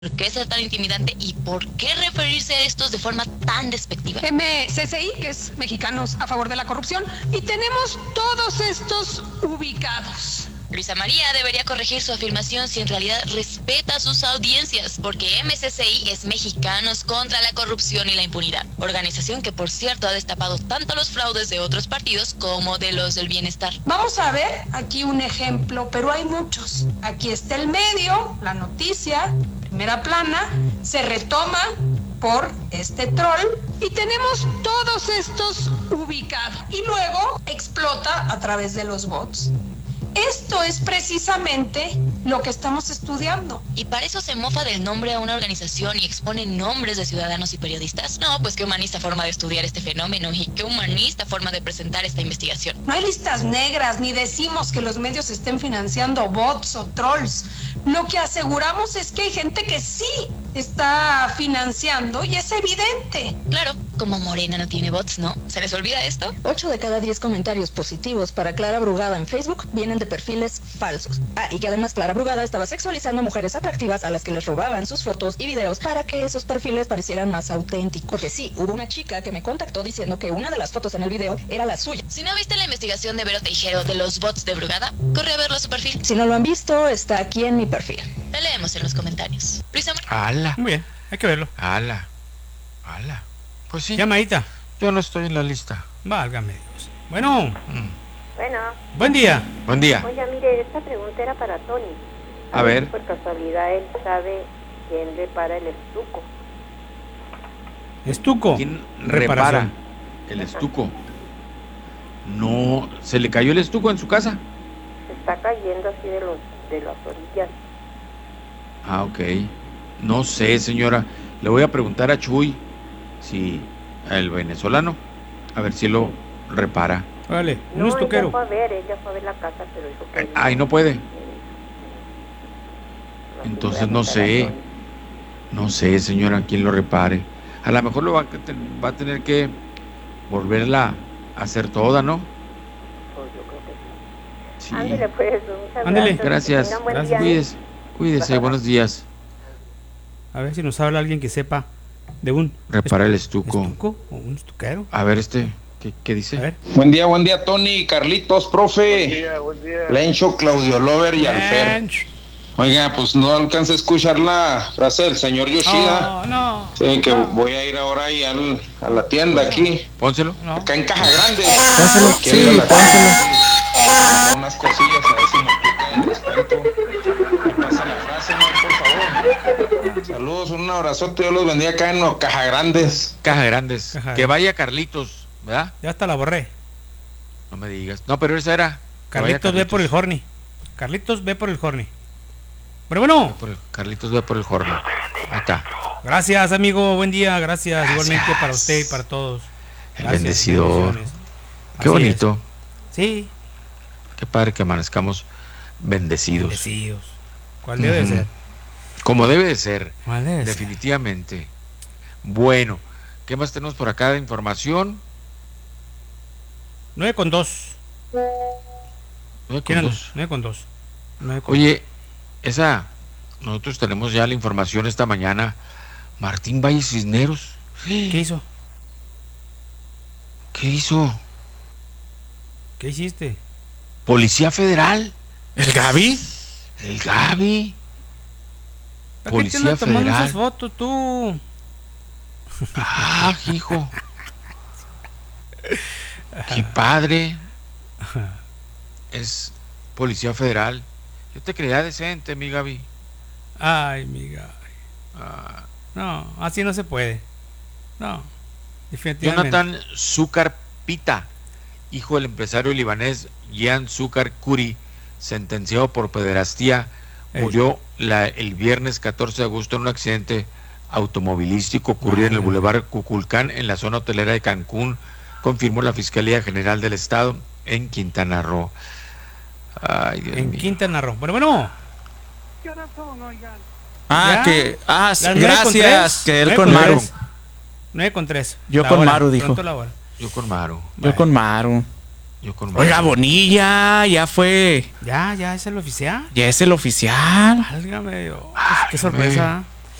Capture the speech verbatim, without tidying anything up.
¿Por qué ser tan intimidante y por qué referirse a estos de forma tan despectiva? M C C I, que es Mexicanos a Favor de la Corrupción, y tenemos todos estos ubicados. Luisa María debería corregir su afirmación si en realidad respeta a sus audiencias, porque M C C I es Mexicanos contra la Corrupción y la Impunidad, organización que por cierto ha destapado tanto los fraudes de otros partidos como de los del bienestar. Vamos a ver aquí un ejemplo, pero hay muchos. Aquí está el medio, la noticia, primera plana, se retoma por este troll y tenemos todos estos ubicados y luego explota a través de los bots. Esto es precisamente lo que estamos estudiando. ¿Y para eso se mofa del nombre a una organización y expone nombres de ciudadanos y periodistas? No, pues qué humanista forma de estudiar este fenómeno y qué humanista forma de presentar esta investigación. No hay listas negras ni decimos que los medios estén financiando bots o trolls. Lo que aseguramos es que hay gente que sí está financiando y es evidente. Claro, como Morena no tiene bots, ¿no? ¿Se les olvida esto? Ocho de cada diez comentarios positivos para Clara Brugada en Facebook vienen de perfiles falsos. Ah, y que además Clara Brugada estaba sexualizando a mujeres atractivas a las que les robaban sus fotos y videos para que esos perfiles parecieran más auténticos. Porque sí, hubo una chica que me contactó diciendo que una de las fotos en el video era la suya. Si no viste la investigación de Vero Teijero de los bots de Brugada, corre a verlo a su perfil. Si no lo han visto, está aquí en mi perfil. Te leemos en los comentarios. Luisa María. ¡Hala! Muy bien, hay que verlo. ¡Hala! ¡Hala! Pues sí. Llamadita. Yo no estoy en la lista. Válgame Dios. Bueno. Mm. Bueno. Buen día. Buen día. Oiga, mire, esta pregunta era para Tony. A, A ver. Si por casualidad él sabe quién repara el estuco. Estuco. ¿Quién Reparación. repara el estuco? No, ¿se le cayó el estuco en su casa? Se está cayendo así de los de las orillas. Ah, ok. No sé, señora. Le voy a preguntar a Chuy si el venezolano, a ver si lo repara. Vale, un No, estuquero. ella fue a ver, ella fue a ver la casa, pero dijo que... Eh, Ay, no puede. Entonces no sé. No sé, señora, quién lo repare. A lo mejor lo va a, va a tener que volverla a hacer toda, ¿no? Pues yo creo que sí. Sí. Ándele pues, muchas Ándele. gracias. Gracias. Que tengan buen Gracias. día, ¿eh? Cuídese, cuídese, buenos días. A ver si nos habla alguien que sepa de un... Repara el estu- estuco. ¿Estuco o un estuquero? A ver, este, ¿qué, qué dice? A ver. Buen día, buen día, Tony, Carlitos, profe. Buen día, buen día. Lencho, Claudio Lover y Alfer. Bench. Oiga, pues no alcancé a escuchar la frase del señor Yoshida. No, no. Sí, que no. voy a ir ahora ahí al, a la tienda aquí, Pónselo. No. acá en Caja Grande. Pónselo, Quiero sí, ir a la pónselo. tienda, unas cosillas, a ver si me aplican el descuento. Me pasa la frase, ¿no? Por favor. Saludos, un abrazote, Dios los bendiga acá en los Caja Grandes. Caja Grandes. Caja Que Grandes. vaya Carlitos, ¿verdad? Ya hasta la borré. No me digas. No, pero esa era. Que vaya Carlitos ve por el horny. Carlitos ve por el horny. Pero bueno, Por el- Carlitos ve por el horno. Acá. gracias amigo, buen día, gracias, Gracias. igualmente para usted y para todos. El Gracias, bendecidor. bendiciones. Qué Así bonito. es. Sí, Qué padre que amanezcamos bendecidos. bendecidos. ¿Cuál debe de Ujú. ser? Como debe de ser. ¿Cuál debe de ser? Definitivamente. Bueno, ¿qué más tenemos por acá de información? nueve con dos. Nueve con ¿Quién anda? dos. nueve con dos. nueve con Oye, esa, nosotros tenemos ya la información esta mañana. Martín Valle Cisneros. ¿Qué hizo? ¿Qué hizo? ¿Qué hiciste? Policía Federal. ¿El Gaby? El Gaby. ¿Para qué te Policía andas tomando Federal. esas fotos tú? Ah, hijo. Qué padre. Es Policía Federal. Yo te creía decente, mi Gaby. Ay, mi Gaby. Ah, No, así no se puede. No, definitivamente. Jonathan Zúcar Pita, hijo del empresario libanés Jan Zúcar Kuri, sentenciado por pederastía, Ey. murió la, el viernes catorce de agosto en un accidente automovilístico ocurrido en el Boulevard Cuculcán, en la zona hotelera de Cancún, confirmó la Fiscalía General del Estado en Quintana Roo. Ay, Dios En mío. Quintana Roo. Bueno, bueno. Ah, ¿Ya? que. Ah, Las nueve con gracias. tres. Que él Nueve con con Maru. tres. nueve con tres. Yo La con hora, Maru, dijo. pronto la hora. Yo con Maru. Yo con Maru. Yo con Maru. Oiga, Bonilla, ya fue. Ya, ya es el oficial. Ya es el oficial. Válgame Dios. Ay, Qué sorpresa.